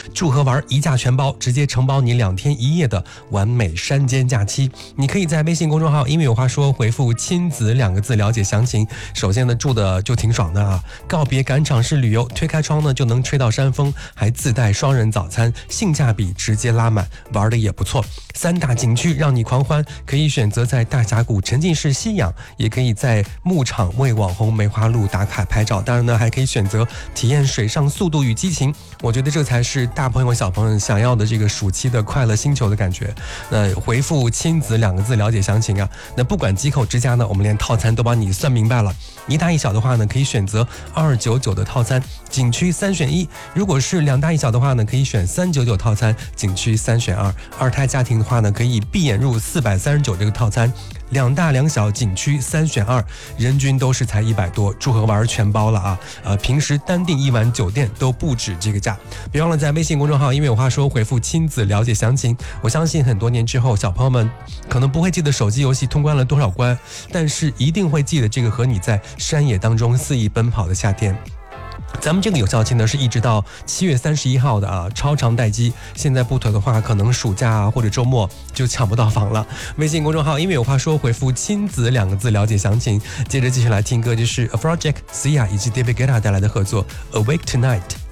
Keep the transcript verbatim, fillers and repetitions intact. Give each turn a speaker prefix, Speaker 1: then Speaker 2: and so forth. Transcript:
Speaker 1: 住和玩一价全包，直接承包你两天一夜的完美山间假期。你可以在微信公众号英语有话说回复亲子两个字了解详情。首先呢，住的就挺爽的啊，告别赶场式旅游，推开窗呢就能吹到山风，还自带双人早餐，性价比直接拉满，玩的也不错。三大景区让你狂欢，可以选择在大峡谷沉浸式吸氧，也可以在牧场为网红梅花鹿打卡拍照，当然呢还可以选择体验水上速度与激情。我觉得这才是大朋友小朋友想要的这个暑期的快乐星球的感觉。那回复亲子两个字了解详情啊。那不管几口之家呢，我们连套餐都帮你算明白了。一大一小的话呢，可以选择二百九十九的套餐，景区三选一；如果是两大一小的话呢，可以选三百九十九套餐，景区三选二。二胎家庭的话呢，可以闭眼入四百三十九这个套餐，两大两小景区三选二，人均都是才一百多，住和玩全包了啊！呃，平时单订一晚酒店都不止这个价。别忘了在微信公众号因为有话说回复亲子了解详情。我相信很多年之后，小朋友们可能不会记得手机游戏通关了多少关，但是一定会记得这个和你在山野当中肆意奔跑的夏天。咱们这个有效期呢是一直到七月三十一号的啊，超长待机。现在不囤的话，可能暑假啊或者周末就抢不到房了。微信公众号因为有话说回复亲子两个字了解详情。接着继续来听歌，就是 A Project Sia 以及 David Guetta 带来的合作 Awake Tonight。